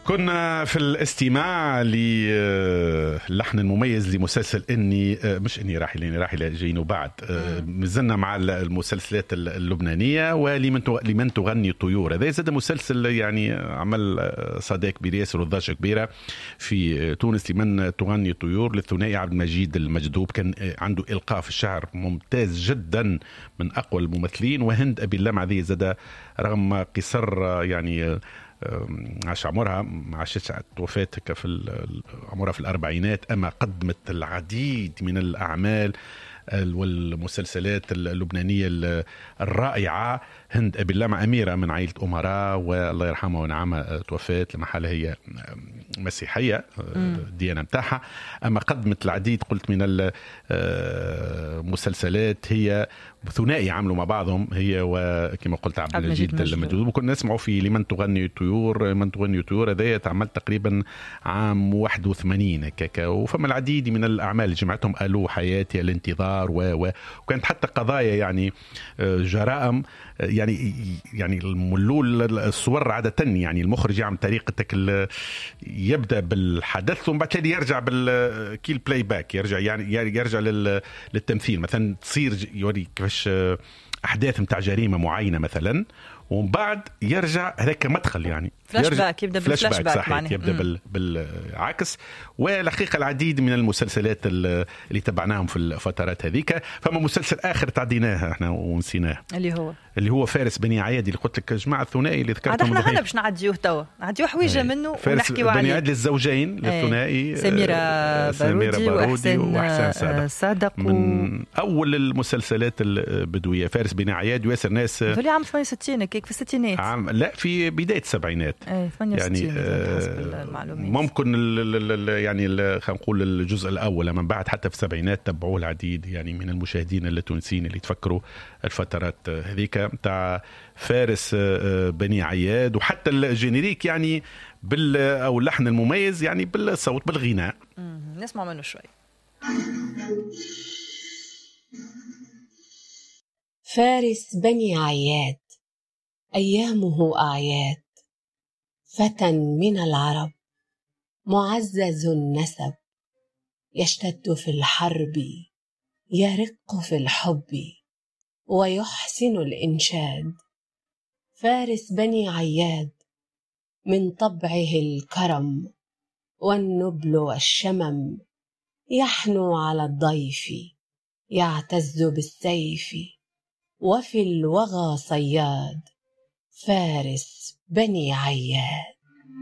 كنا في الاستماع للحن المميز لمسلسل مش إني راحلة جايين وبعد. مازلنا مع المسلسلات اللبنانية ولمن تغني طيور. هذا زاد مسلسل يعني عمل صدى كبير ياسر وضجة كبيرة في تونس. لمن تغني طيور للثنائي عبد المجيد المجذوب، كان عنده إلقاء في الشعر ممتاز جدا، من أقوى الممثلين. وهند أبي اللمع ذي زاد رغم قصر يعني عاش عمرها، عاشت وفاتك في عمرها في الأربعينات، أما قدمت العديد من الأعمال والمسلسلات اللبنانية الرائعة. هند أبي اللمع أميرة من عائلة أمراء، والله يرحمها ونعمها توفات لمحالها، هي مسيحية الديانة متاعها، أما قدمت العديد قلت من المسلسلات. هي ثنائي عملوا مع بعضهم، هي وكما قلت عبد المجيد المجذوب. وكنا نسمعوا في لمن تغني طيور. من تغني طيور هذا تعمل تقريبا عام 81 هكاك، وفما العديد من الأعمال اللي جمعتهم ألو حياتي، الانتظار وكانت حتى قضايا يعني جرائم يعني الملول الصور عادة، يعني المخرج يعمل طريقتك يبدأ بالحدث ثم بعد كده يرجع بالكيل بلاي باك، يرجع للتمثيل. مثلا تصير يوري كيفاش أحداث متاع جريمة معينة مثلا، ومن بعد يرجع هذاك مدخل يعني فلاش باك، يبدا بالفلاش باك معناها يبدا بالعكس. والحقيقه العديد من المسلسلات اللي تبعناهم في الفترات هذيك. فما مسلسل اخر تعديناه احنا ونسيناه، اللي هو فارس بني عياد، اللي قلت لك جماعه الثنائي اللي ذكرتهم. احنا هنا باش نعديوه توا، نعديو حويجه منه ونحكيو عليه. بني عياد للزوجين للثنائي، سميرة بارودي وأحسن صادق، من اول المسلسلات البدويه. فارس بني عياد وياسر ناس في عام 68 كيك في الستينات، لا في بدايه السبعينات يعني ممكن يعني خلينا نقول الجزء الاول، من بعد حتى في السبعينات تبعوه العديد يعني من المشاهدين التونسيين اللي تفكروا الفترات هذيك متاع فارس بني عياد. وحتى الجينيريك يعني او اللحن المميز يعني بالصوت بالغناء. نسمع منه شوي. فارس بني عياد أيامه أعياد، فتى من العرب معزز النسب، يشتد في الحرب يرق في الحب ويحسن الإنشاد. فارس بني عياد من طبعه الكرم والنبل والشمم، يحنو على الضيف يعتز بالسيف، وفي الوغى صياد. فارس بني عياد.